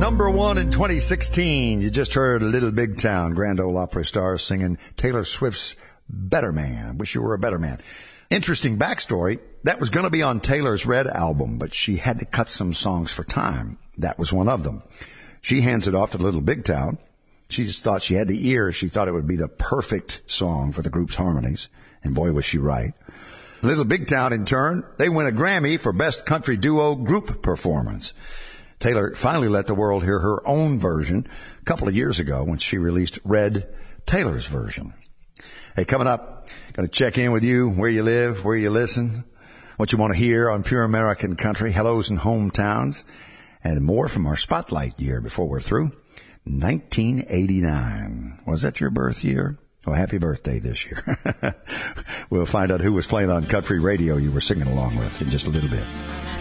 number one in 2016. You just heard Little Big Town, Grand Ole Opry stars singing Taylor Swift's Better Man. Wish You Were a Better Man. Interesting backstory. That was going to be on Taylor's Red album, but she had to cut some songs for time. That was one of them. She hands it off to Little Big Town. She just thought she had the ear. She thought it would be the perfect song for the group's harmonies. And boy, was she right. Little Big Town, in turn, they win a Grammy for Best Country Duo Group Performance. Taylor finally let the world hear her own version a couple of years ago when she released Red, Taylor's version. Hey, coming up, going to check in with you, where you live, where you listen, what you want to hear on Pure American Country, hellos and hometowns, and more from our Spotlight year before we're through. 1989. Was that your birth year? Oh, happy birthday this year. We'll find out who was playing on country radio you were singing along with in just a little bit.